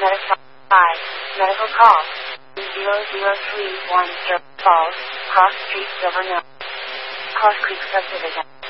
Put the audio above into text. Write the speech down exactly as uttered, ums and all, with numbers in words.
Medical five. Medical call. zero zero three one Falls, Cross Street, Silver Mill. Cross Creek Subdivision.